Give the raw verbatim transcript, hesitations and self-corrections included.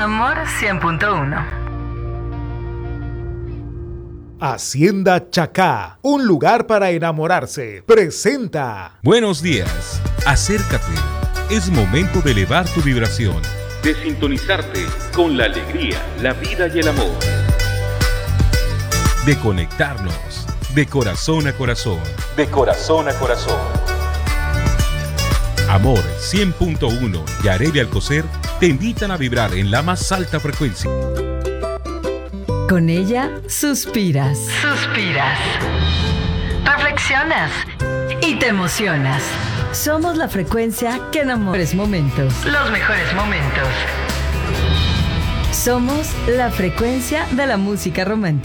Amor cien punto uno. Hacienda Chacá, un lugar para enamorarse, presenta. Buenos días, acércate, es momento de elevar tu vibración, de sintonizarte con la alegría, la vida y el amor, de conectarnos de corazón a corazón, de corazón a corazón. Amor cien punto uno y Areli Alcocer te invitan a vibrar en la más alta frecuencia. Con ella suspiras, suspiras, reflexionas y te emocionas. Somos la frecuencia que enamora. Los momentos, los mejores momentos. Somos la frecuencia de la música romántica.